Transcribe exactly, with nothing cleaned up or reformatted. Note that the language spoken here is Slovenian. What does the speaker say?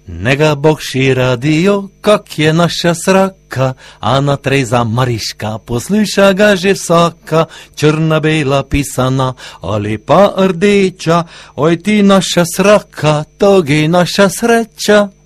Nega Bog šira dio, kak je naša sraka, Ana Treza Mariška, posluša ga že vsaka, črna, bela, pisana, ali pa rdeča, oj ti naša sraka, togi naša sreča.